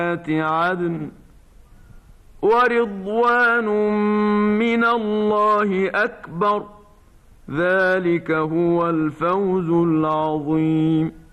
عدن ورضوان من الله أكبر ذلك هو الفوز العظيم.